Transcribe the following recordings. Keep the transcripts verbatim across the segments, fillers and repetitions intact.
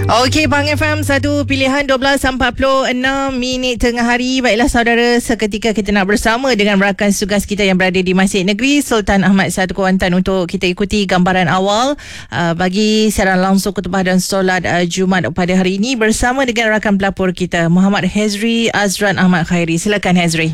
Okey, Pahang F M, satu pilihan dua belas empat puluh enam minit tengah hari. Baiklah saudara, seketika kita nak bersama dengan rakan tugas kita yang berada di Masjid Negeri Sultan Ahmad satu Kuantan untuk kita ikuti gambaran awal uh, bagi siaran langsung khutbah dan solat uh, Jumaat pada hari ini bersama dengan rakan pelapor kita Muhammad Hezri Azran Ahmad Khairi. Silakan Hezri.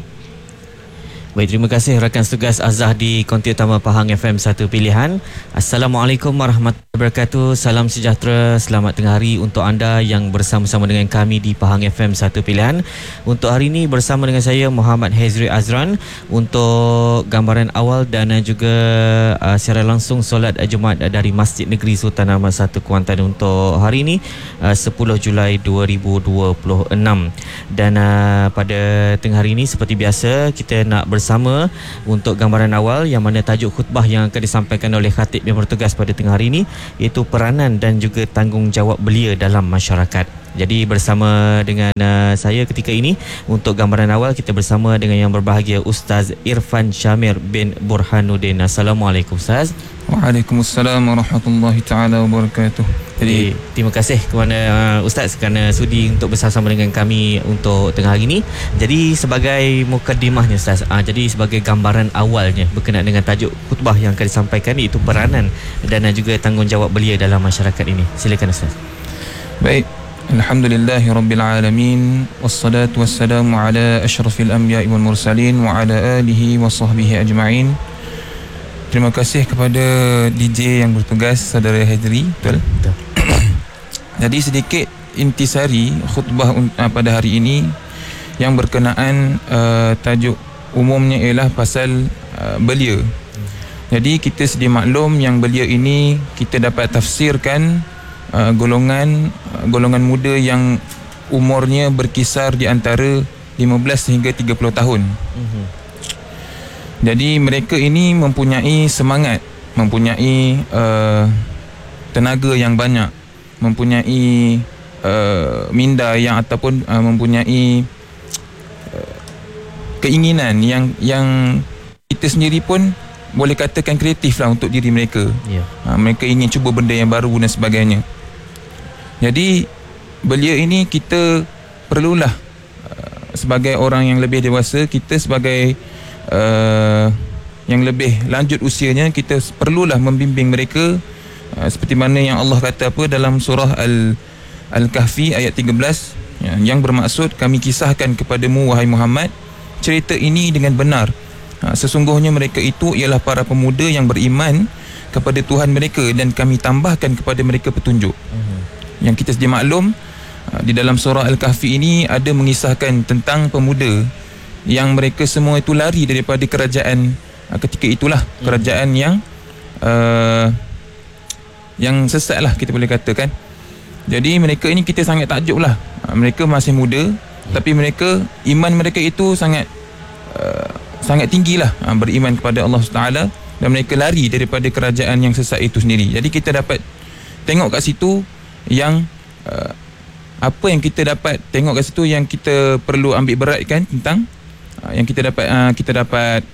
Baik, terima kasih rakan tugas Azah di konti utama Pahang F M satu pilihan. Assalamualaikum warahmatullahi wabarakatuh. Salam sejahtera, selamat tengah hari untuk anda yang bersama-sama dengan kami di Pahang F M satu pilihan. Untuk hari ini bersama dengan saya Muhammad Hezri Azran untuk gambaran awal dan juga uh, siaran langsung solat Jumaat dari Masjid Negeri Sultan Ahmad satu Kuantan untuk hari ini uh, sepuluh Julai dua ribu dua puluh enam. Dan uh, pada tengah hari ini seperti biasa kita nak bersama bersama untuk gambaran awal yang mana tajuk khutbah yang akan disampaikan oleh khatib yang bertugas pada tengah hari ini iaitu peranan dan juga tanggungjawab belia dalam masyarakat. Jadi bersama dengan uh, saya ketika ini untuk gambaran awal kita bersama dengan yang berbahagia Ustaz Irfan Syamir bin Burhanuddin. Assalamualaikum Ustaz. Waalaikumsalam warahmatullahi taala wabarakatuh. Jadi terima kasih kepada uh, Ustaz kerana sudi untuk bersama dengan kami untuk tengah hari ini. Jadi sebagai mukadimahnya Ustaz, uh, jadi sebagai gambaran awalnya berkenaan dengan tajuk khutbah yang akan disampaikan iaitu peranan dan uh, juga tanggungjawab belia dalam masyarakat ini. Silakan Ustaz. Baik. Alhamdulillahi Rabbil Alamin. Wassalatu wassalamu ala ashrafil anbiya'i wal mursalin wa ala alihi wa sahbihi ajma'in. Terima kasih kepada D J yang bertugas saudara Hezri. Betul? Betul. Jadi sedikit intisari khutbah uh, pada hari ini yang berkenaan uh, tajuk umumnya ialah pasal uh, belia. Jadi kita sedia maklum yang belia ini kita dapat tafsirkan uh, golongan uh, golongan muda yang umurnya berkisar di antara lima belas hingga tiga puluh tahun. Uh-huh. Jadi mereka ini mempunyai semangat, mempunyai uh, tenaga yang banyak, mempunyai uh, minda yang ataupun uh, mempunyai uh, keinginan yang yang kita sendiri pun boleh katakan kreatif lah untuk diri mereka. Yeah. Uh, mereka ingin cuba benda yang baru dan sebagainya. Jadi belia ini kita perlulah uh, sebagai orang yang lebih dewasa, kita sebagai Uh, yang lebih lanjut usianya, kita perlulah membimbing mereka uh, seperti mana yang Allah kata apa dalam surah Al Al-Kahfi ayat tiga belas ya, yang bermaksud kami kisahkan kepadamu wahai Muhammad cerita ini dengan benar. uh, Sesungguhnya mereka itu ialah para pemuda yang beriman kepada Tuhan mereka dan kami tambahkan kepada mereka petunjuk. uh-huh. Yang kita sedia maklum uh, di dalam surah Al-Kahfi ini ada mengisahkan tentang pemuda yang mereka semua itu lari daripada kerajaan uh, ketika itulah, hmm. kerajaan yang uh, yang sesat lah kita boleh katakan. Jadi mereka ini kita sangat takjub lah, uh, mereka masih muda, hmm. tapi mereka, iman mereka itu sangat uh, sangat tinggi lah, uh, beriman kepada Allah subhanahu wa taala dan mereka lari daripada kerajaan yang sesat itu sendiri. Jadi kita dapat tengok kat situ yang uh, apa yang kita dapat tengok kat situ yang kita perlu ambil beratkan tentang yang kita dapat uh, kita dapat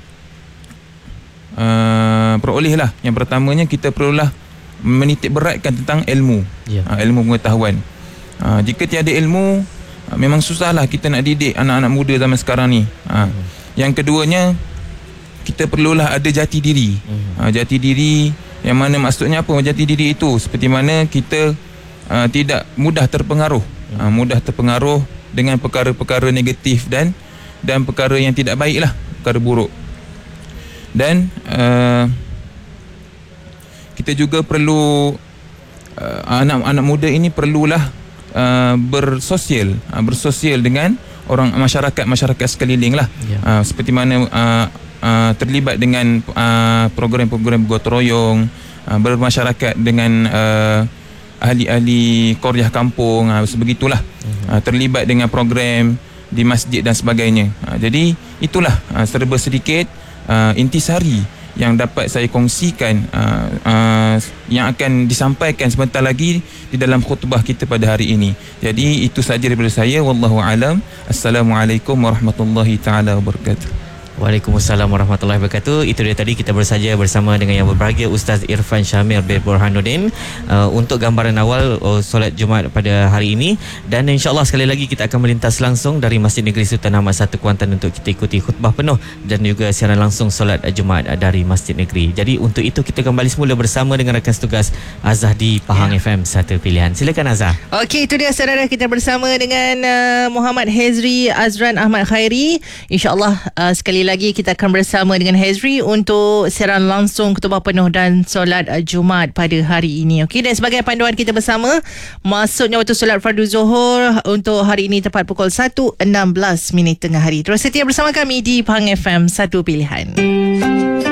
uh, peroleh lah. Yang pertamanya kita perlulah menitik beratkan tentang ilmu, yeah. uh, ilmu pengetahuan. uh, Jika tiada ilmu, uh, memang susahlah kita nak didik anak-anak muda zaman sekarang ni. uh, mm. Yang keduanya, kita perlulah ada jati diri. mm. uh, Jati diri yang mana maksudnya apa jati diri itu? Seperti mana kita uh, tidak mudah terpengaruh, mm. uh, mudah terpengaruh dengan perkara-perkara negatif dan dan perkara yang tidak baik lah, perkara buruk. Dan uh, kita juga perlu uh, anak-anak muda ini perlulah uh, bersosial uh, bersosial dengan orang masyarakat masyarakat sekeliling lah. yeah. uh, seperti mana uh, uh, terlibat dengan uh, program-program gotong royong, uh, bermasyarakat dengan uh, ahli-ahli qaryah kampung, uh, sebegitulah. uh-huh. uh, terlibat dengan program di masjid dan sebagainya. Ha, jadi itulah ha, serba sedikit uh, intisari yang dapat saya kongsikan uh, uh, yang akan disampaikan sebentar lagi di dalam khutbah kita pada hari ini. Jadi itu sahaja daripada saya. Wallahu alam. Assalamualaikum warahmatullahi taala wabarakatuh. Waalaikumsalam warahmatullahi wabarakatuh. Itu dia tadi kita bersaja bersama dengan yang berbahagia Ustaz Irfan Syamir bin Burhanuddin uh, untuk gambaran awal uh, solat Jumaat pada hari ini, dan insya-Allah sekali lagi kita akan melintas langsung dari Masjid Negeri Sultan Ahmad satu Kuantan untuk kita ikuti khutbah penuh dan juga siaran langsung solat Jumaat dari Masjid Negeri. Jadi untuk itu kita kembali semula bersama dengan rakan setugas Azah di Pahang yeah. F M satu Pilihan. Silakan Azah. Okey, itu dia saudara, kita bersama dengan uh, Muhammad Hezri Azran Ahmad Khairi. InsyaAllah uh, sekali lagi kita akan bersama dengan Hezri untuk siaran langsung khutbah penuh dan solat uh, Jumaat pada hari ini. Okey, dan sebagai panduan kita bersama, masuknya waktu solat fardu zuhur untuk hari ini tepat pukul satu enam belas minit tengah hari. Terus setia bersama kami di Pahang F M satu Pilihan.